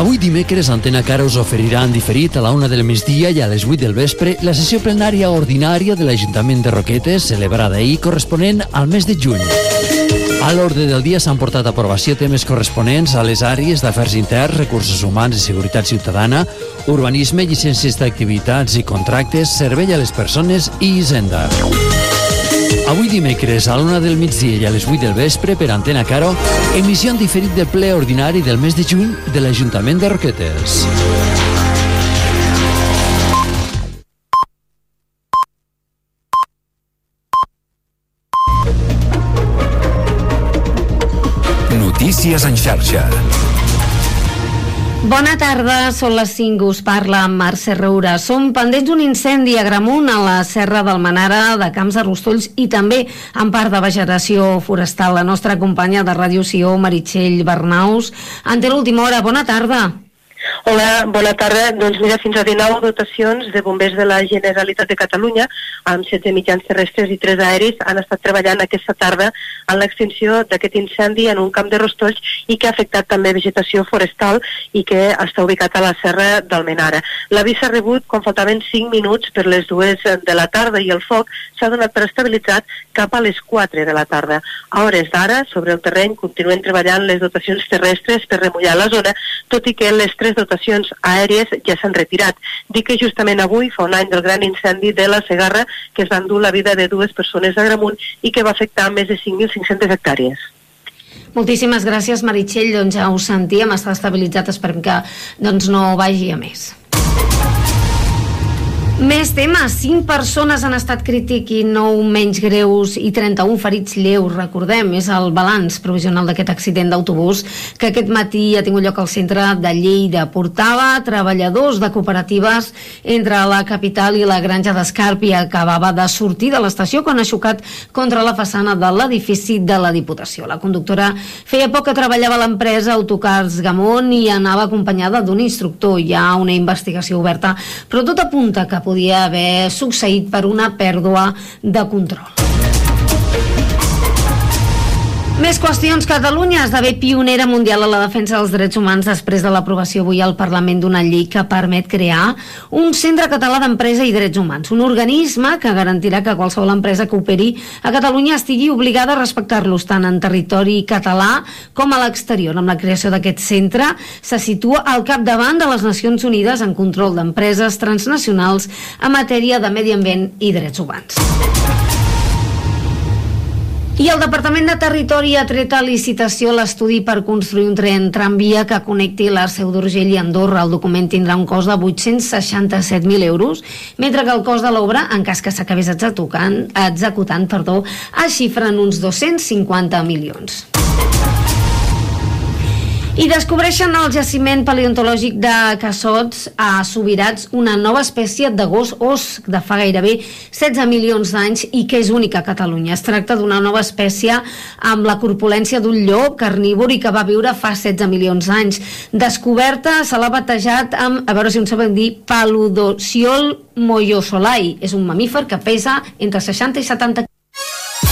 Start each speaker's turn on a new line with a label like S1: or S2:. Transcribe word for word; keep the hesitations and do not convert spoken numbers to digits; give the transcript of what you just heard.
S1: Avui dimecres, Antena Caro us oferirà en diferit a la una del migdia i a les vuit del vespre la sessió plenària ordinària de l'Ajuntament de Roquetes, celebrada ahir, corresponent al mes de juny. A l'ordre del dia s'han portat a aprovació temes corresponents a les àrees d'afers interns, recursos humans i seguretat ciutadana, urbanisme, llicències d'activitats i contractes, servei a les persones i hisenda. Avui dimecres a l'una del migdia i a les vuit del vespre per Antena Caro, emissió en diferit del ple ordinari del mes de juny de l'Ajuntament de Roquetes.
S2: Notícies en xarxa.
S3: Bona tarda, són les cinc, us parla Mercè Roura. Som pendents d'un incendi a Gramunt, a la Serra d'Almenara, de Camps de Rostolls i també en part de vegetació forestal. La nostra companya de Ràdio Sió, Meritxell Bernaus, en té l'última hora. Bona tarda.
S4: Hola, bona tarda. Doncs mira, fins a dinou dotacions de bombers de la Generalitat de Catalunya, amb setze mitjans terrestres i tres aeris, han estat treballant aquesta tarda en l'extinció d'aquest incendi en un camp de Rostolls i que ha afectat també vegetació forestal i que està ubicat a la Serra d'Almenara. L'avís s'ha rebut quan faltaven cinc minuts per les dues de la tarda i el foc s'ha donat per estabilitzat cap a les quatre de la tarda. A hores d'ara, sobre el terreny, continuen treballant les dotacions terrestres per remullar la zona, tot i que les tres dotacions aèries ja s'han retirat. Dic que justament avui fa un any del gran incendi de la Segarra que es va endur la vida de dues persones a Gramunt i que va afectar més de cinc mil cinc-centes hectàrees.
S3: Moltíssimes gràcies, Meritxell. Doncs ja ho sentíem, està estabilitzat, esperem que doncs, no vagi a més. Més temes. Cinc persones han estat crític i nou menys greus i trenta-un ferits lleus. Recordem, és el balanç provisional d'aquest accident d'autobús que aquest matí ha tingut lloc al centre de Lleida. Portava treballadors de cooperatives entre la capital i la Granja d'Escarp i acabava de sortir de l'estació quan ha xocat contra la façana de l'edifici de la Diputació. La conductora feia poc que treballava a l'empresa Autocars Gamont i anava acompanyada d'un instructor. Hi ha una investigació oberta, però tot apunta que podia haver succeït per una pèrdua de control. Més qüestions. Catalunya esdevé pionera mundial a la defensa dels drets humans després de l'aprovació avui al Parlament d'una llei que permet crear un centre català d'empresa i drets humans, un organisme que garantirà que qualsevol empresa que operi a Catalunya estigui obligada a respectar-los tant en territori català com a l'exterior. Amb la creació d'aquest centre se situa al capdavant de les Nacions Unides en control d'empreses transnacionals en matèria de medi ambient i drets humans. I el Departament de Territori ha tret a licitació l'estudi per construir un tren tramvia que connecti l'Arceu d'Urgell i Andorra. El document tindrà un cost de vuit-cents seixanta-set mil euros, mentre que el cost de l'obra, en cas que s'acabés executant, executant, perdó, es xifra en uns dos-cents cinquanta milions. I descobreixen al jaciment paleontològic de Cassots a Subirats una nova espècie de gos os de fa gairebé setze milions d'anys i que és única a Catalunya. Es tracta d'una nova espècie amb la corpulència d'un llop carnívor i que va viure fa setze milions d'anys. Descoberta se l'ha batejat amb, a veure si en sabem dir, Paludociol moyosolai. És un mamífer que pesa entre seixanta i setanta